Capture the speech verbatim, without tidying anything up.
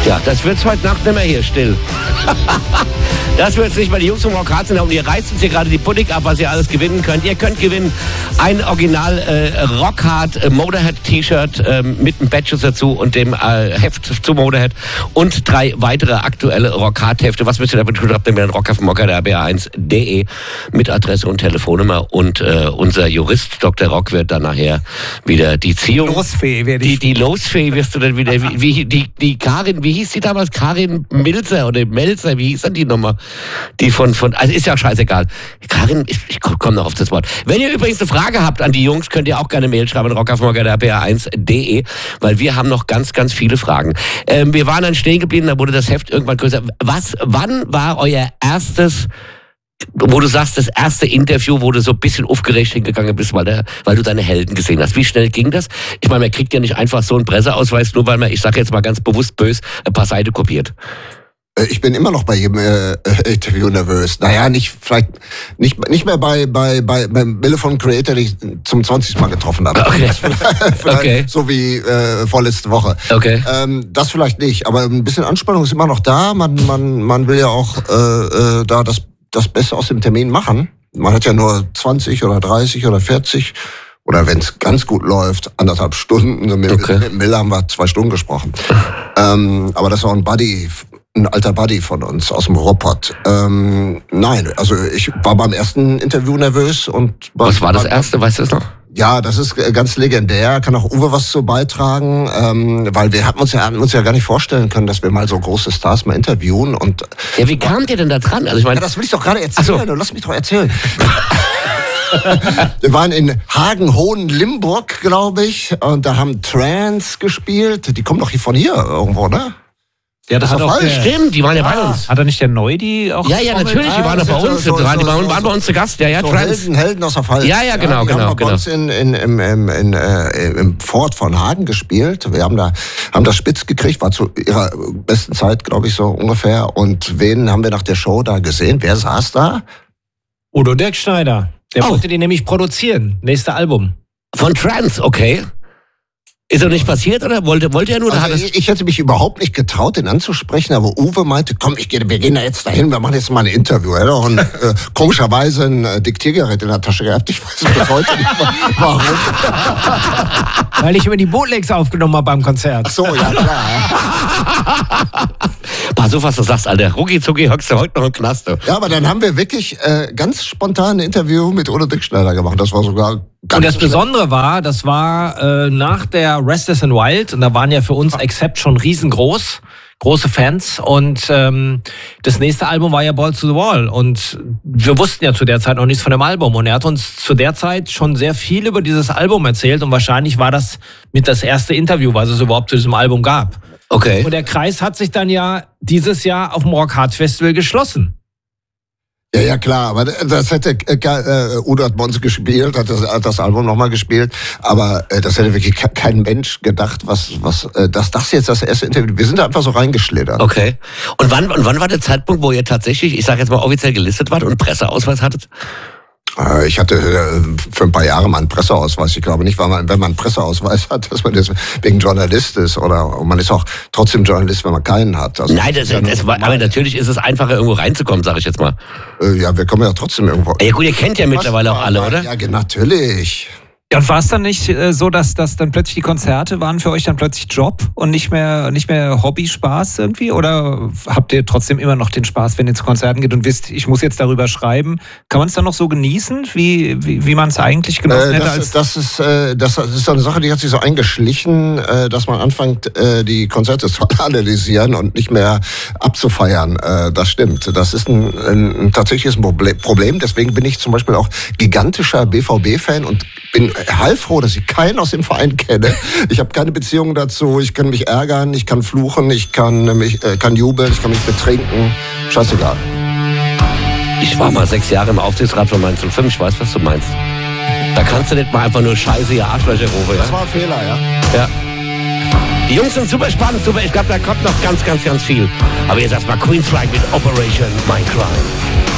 Ja, das wird's heute Nacht nicht mehr hier still. Das wird's nicht, weil die Jungs vom Rock Hard sind und ihr reißt uns hier gerade die Pudding ab, was ihr alles gewinnen könnt. Ihr könnt gewinnen ein Original äh, Rock Hard äh, Motorhead T-Shirt äh, mit einem Badges dazu und dem äh, Heft zu Motorhead und drei weitere aktuelle Rock Hard Hefte. Was müsst ihr damit tun? Habt ihr mir einen Rock auf dem Mocker der B A eins punkt de mit Adresse und Telefonnummer und äh, unser Jurist Doktor Rock wird dann nachher wieder die Ziehung. Losfee werde ich. Die, die Losfee wirst du dann wieder, wie, wie die, die Karin, wie hieß die damals? Karin Milzer oder Melzer, wie hieß denn die Nummer? Die von, von, also ist ja auch scheißegal. Karin, ich, ich komme noch auf das Wort. Wenn ihr übrigens eine Frage habt an die Jungs, könnt ihr auch gerne Mail schreiben an rock auf morgen der B A eins punkt de, weil wir haben noch ganz, ganz viele Fragen. Ähm, wir waren dann stehen geblieben, da wurde das Heft irgendwann größer. Was, wann war euer erstes, wo du sagst, das erste Interview, wo du so ein bisschen aufgeregt hingegangen bist, weil, der, weil du deine Helden gesehen hast? Wie schnell ging das? Ich meine, man kriegt ja nicht einfach so einen Presseausweis, nur weil man, ich sage jetzt mal ganz bewusst böse, ein paar Seiten kopiert. Ich bin immer noch bei jedem äh, Interview nervös. Naja, nicht vielleicht nicht nicht mehr bei bei bei beim Wille von Creator, den ich zum zwanzigsten Mal getroffen habe. Okay. vielleicht, okay. So wie äh, vorletzte Woche. Okay. Ähm, das vielleicht nicht, aber ein bisschen Anspannung ist immer noch da. Man man man will ja auch äh, äh, da das das Beste aus dem Termin machen. Man hat ja nur zwanzig oder dreißig oder vierzig oder wenn es ganz gut läuft, anderthalb Stunden. Mit, okay. mit Miller haben wir zwei Stunden gesprochen. ähm, aber das war ein Buddy. Ein alter Buddy von uns aus dem Robot. Ähm, nein, also ich war beim ersten Interview nervös und... Was war das erste, weißt du das noch? Ja, das ist ganz legendär, kann auch Uwe was zu beitragen, ähm, weil wir hatten uns, ja, hatten uns ja gar nicht vorstellen können, dass wir mal so große Stars mal interviewen und... Ja, wie kamt ihr denn da dran? Also ich meine, ja, das will ich doch gerade erzählen, so. Lass mich doch erzählen. Wir waren in Hagen-Hohen-Limburg, glaube ich, und da haben Trance gespielt, die kommen doch hier von hier irgendwo, ne? Ja, das, das hat auch der, stimmt, die waren ja bei uns. Hat er nicht der Neudi auch? Ja, ja, natürlich, die waren ja bei uns. So, so, die waren, so, waren bei uns zu Gast. Ja, ja, so Trans. Helden, Helden aus der Pfalz. Ja, ja, genau, ja, die genau. haben bei genau. uns in, in, in, in, in, äh, im Fort von Hagen gespielt. Wir haben da haben das spitz gekriegt, war zu ihrer besten Zeit, glaube ich, so ungefähr. Und wen haben wir nach der Show da gesehen? Wer saß da? Udo Dirk Schneider. Der oh. wollte den nämlich produzieren. Nächste Album. Von Trance, okay. Ist er nicht passiert oder wollte, wollte er nur? Also hat ich, ich hätte mich überhaupt nicht getraut, den anzusprechen, aber Uwe meinte, komm, ich gehe, wir gehen da jetzt dahin, wir machen jetzt mal ein Interview. Er hat auch ein, äh, komischerweise ein äh, Diktiergerät in der Tasche gehabt. Ich weiß bis heute nicht, warum. Weil ich über die Bootlegs aufgenommen habe beim Konzert. Ach so, ja klar. Pass auf, was du sagst, Alter. Rucki zucki hockst du heute noch im Knast. Du. Ja, aber dann haben wir wirklich äh, ganz spontan ein Interview mit Udo Dirk Schneider gemacht. Das war sogar ganz Und das so Besondere war, das war äh, nach der Restless and Wild, und da waren ja für uns Accept schon riesengroß, große Fans, und ähm, das nächste Album war ja Balls to the Wall, und wir wussten ja zu der Zeit noch nichts von dem Album, und er hat uns zu der Zeit schon sehr viel über dieses Album erzählt, und wahrscheinlich war das mit das erste Interview, was es überhaupt zu diesem Album gab. Okay. Und der Kreis hat sich dann ja dieses Jahr auf dem Rock Hard Festival geschlossen. Ja, ja, klar, aber das hätte, äh, Udo hat bei uns gespielt, hat das, hat das Album nochmal gespielt, aber äh, das hätte wirklich kein Mensch gedacht, was, was, äh, dass das jetzt das erste Interview, wir sind da einfach so reingeschlittert. Okay. Und wann, und wann war der Zeitpunkt, wo ihr tatsächlich, ich sage jetzt mal offiziell gelistet wart und einen Presseausweis hattet? Äh, ich hatte äh, für ein paar Jahre mal einen Presseausweis. Ich glaube nicht, weil man, wenn man einen Presseausweis hat, dass man deswegen Journalist ist, oder man ist auch trotzdem Journalist, wenn man keinen hat. Also, Nein, das, das, das war, aber natürlich ist es einfacher, irgendwo reinzukommen, sage ich jetzt mal. Äh, ja, wir kommen ja trotzdem irgendwo. Ja gut, ihr kennt ja mittlerweile auch alle, oder? Ja, natürlich. Ja, und war es dann nicht äh, so, dass, dass dann plötzlich die Konzerte waren für euch dann plötzlich Job und nicht mehr, nicht mehr Hobby-Spaß irgendwie? Oder habt ihr trotzdem immer noch den Spaß, wenn ihr zu Konzerten geht und wisst, ich muss jetzt darüber schreiben? Kann man es dann noch so genießen, wie, wie, wie man es eigentlich genossen äh, hätte? Das, als das, ist, äh, das ist so eine Sache, die hat sich so eingeschlichen, äh, dass man anfängt, äh, die Konzerte zu analysieren und nicht mehr abzufeiern. Äh, das stimmt. Das ist ein, ein, ein tatsächliches Problem. Deswegen bin ich zum Beispiel auch gigantischer B V B-Fan und bin heilfroh, dass ich keinen aus dem Verein kenne. Ich habe keine Beziehung dazu. Ich kann mich ärgern, ich kann fluchen, ich kann mich äh, kann jubeln, ich kann mich betrinken. Scheißegal. Ich war mal sechs Jahre im Aufsichtsrat von Mainz null fünf. Ich weiß, was du meinst. Da kannst du nicht mal einfach nur Scheiße, ihr Arschlöcher rufen. Ja? Das war ein Fehler, ja. Ja. Die Jungs sind super spannend, super. Ich glaube, da kommt noch ganz, ganz, ganz viel. Aber jetzt erstmal Queensryche mit Operation Mindcrime.